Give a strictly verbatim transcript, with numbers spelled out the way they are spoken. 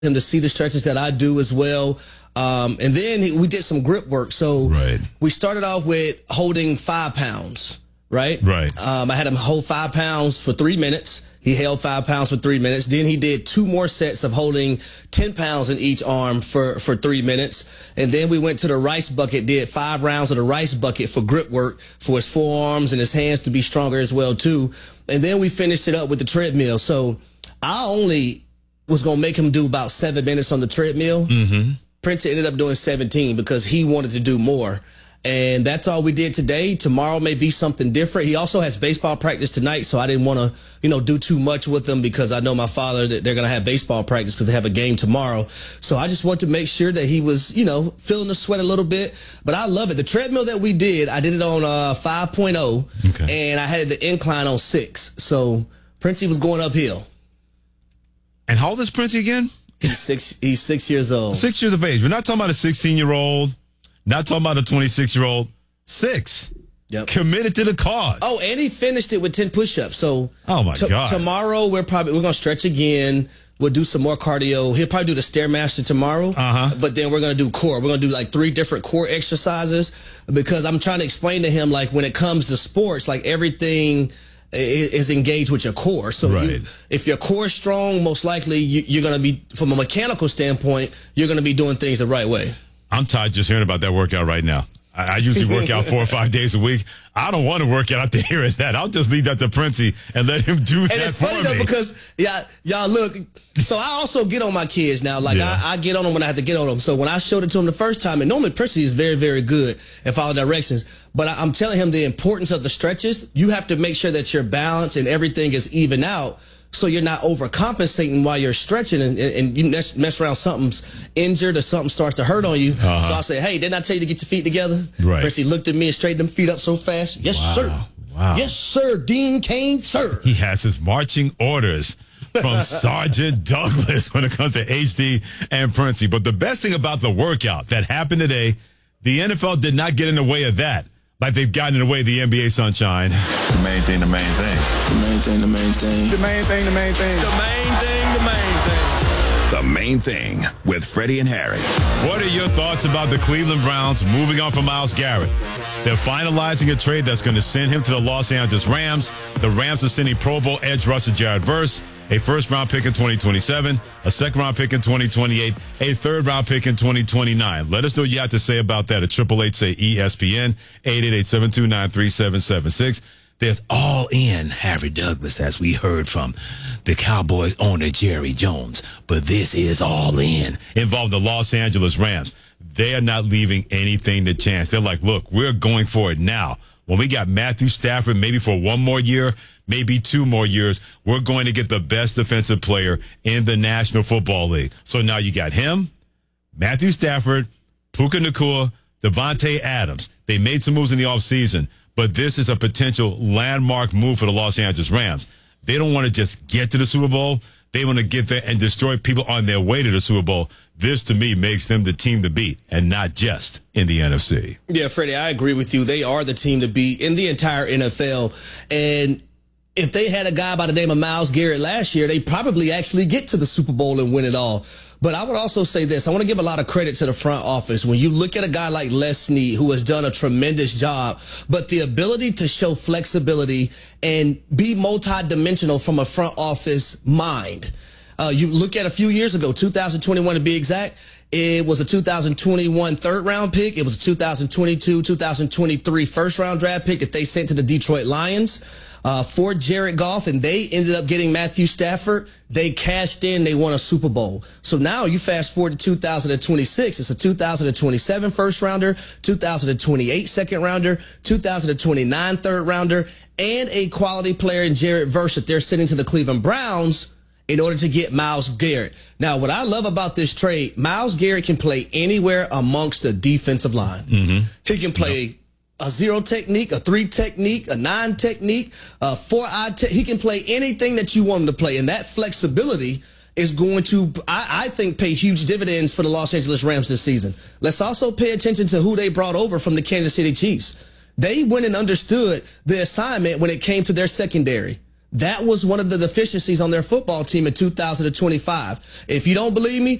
him to see the stretches that I do as well. Um, and then he, we did some grip work. So right. we started off with holding five pounds, right? Right. Um, I had him hold five pounds for three minutes. He held five pounds for three minutes. Then he did two more sets of holding ten pounds in each arm for, for three minutes. And then we went to the rice bucket, did five rounds of the rice bucket for grip work for his forearms and his hands to be stronger as well, too. And then we finished it up with the treadmill. So I only was going to make him do about seven minutes on the treadmill. Mm-hmm. Prince ended up doing seventeen because he wanted to do more. And that's all we did today. Tomorrow may be something different. He also has baseball practice tonight, so I didn't want to, you know, do too much with him because I know my father that they're going to have baseball practice because they have a game tomorrow. So I just wanted to make sure that he was, you know, feeling the sweat a little bit. But I love it. The treadmill that we did, I did it on uh, five point oh, okay. and I had the incline on six. So Princey was going uphill. And how old is Princey again? He's six. He's six years old. Six years of age. We're not talking about a sixteen-year-old. Not talking about a twenty-six-year-old. Six. Yep. Committed to the cause. Oh, and he finished it with ten push-ups. So oh my t- God. Tomorrow we're probably we're gonna stretch again. We'll do some more cardio. He'll probably do the Stairmaster tomorrow. Uh-huh. But then we're gonna do core. We're gonna do like three different core exercises because I'm trying to explain to him like when it comes to sports, like everything is engaged with your core. So right. you, if your core is strong, most likely you, you're going to be, from a mechanical standpoint, you're going to be doing things the right way. I'm tired just hearing about that workout right now. I, I usually work out four or five days a week. I don't want to work out after hearing that. I'll just leave that to Princey and let him do that for me. And it's funny, though, because, yeah, y'all look, so I also get on my kids now. Like, yeah. I, I get on them when I have to get on them. So when I showed it to him the first time, and normally Princey is very, very good at following directions, but I, I'm telling him the importance of the stretches. You have to make sure that your balance and everything is even out so you're not overcompensating while you're stretching and, and you mess, mess around, something's injured or something starts to hurt on you. Uh-huh. So I say, hey, didn't I tell you to get your feet together? Right. Princey looked at me and straightened them feet up so fast. Yes, wow. sir. Wow. Yes, sir. Dean Cain, sir. He has his marching orders from Sergeant Douglas when it comes to H D and Princey. But the best thing about the workout that happened today, the N F L did not get in the way of that. Like they've gotten in the way of the N B A, Sunshine. The main thing, the main thing. The main thing, the main thing. The main thing, the main thing. The main thing, the main thing. The Main Thing with Freddie and Harry. What are your thoughts about the Cleveland Browns moving on from Myles Garrett? They're finalizing a trade that's going to send him to the Los Angeles Rams. The Rams are sending Pro Bowl edge rusher Jared Verse, a first-round pick in twenty twenty-seven, a second-round pick in twenty twenty-eight, a third-round pick in twenty twenty-nine. Let us know what you have to say about that at eight eight eight, say E S P N, eight eight eight, seven two nine, three seven seven six. There's all in Harry Douglas, as we heard from the Cowboys owner Jerry Jones. But this is all in, involving the Los Angeles Rams. They are not leaving anything to chance. They're like, look, we're going for it now. When we got Matthew Stafford, maybe for one more year, maybe two more years, we're going to get the best defensive player in the National Football League. So now you got him, Matthew Stafford, Puka Nacua, Devontae Adams. They made some moves in the offseason, but this is a potential landmark move for the Los Angeles Rams. They don't want to just get to the Super Bowl. They want to get there and destroy people on their way to the Super Bowl. This, to me, makes them the team to beat, and not just in the N F C. Yeah, Freddie, I agree with you. They are the team to beat in the entire N F L. And if they had a guy by the name of Myles Garrett last year, they probably actually get to the Super Bowl and win it all. But I would also say this. I want to give a lot of credit to the front office. When you look at a guy like Les Snead, who has done a tremendous job, but the ability to show flexibility and be multidimensional from a front office mind. Uh, you look at a few years ago, two thousand twenty-one to be exact, it was a two thousand twenty-one third round pick. It was a two thousand twenty-two, two thousand twenty-three first round draft pick that they sent to the Detroit Lions uh, for Jared Goff, and they ended up getting Matthew Stafford. They cashed in. They won a Super Bowl. So now you fast forward to two thousand twenty-six. It's a two thousand twenty-seven first rounder, two thousand twenty-eight second rounder, two thousand twenty-nine third rounder, and a quality player in Jared Verse that they're sending to the Cleveland Browns in order to get Myles Garrett. Now, what I love about this trade, Myles Garrett can play anywhere amongst the defensive line. Mm-hmm. He can play yep. a zero technique, a three technique, a nine technique, a four eye te- He can play anything that you want him to play. And that flexibility is going to, I, I think, pay huge dividends for the Los Angeles Rams this season. Let's also pay attention to who they brought over from the Kansas City Chiefs. They went and understood the assignment when it came to their secondary. That was one of the deficiencies on their football team in two thousand twenty-five. If you don't believe me,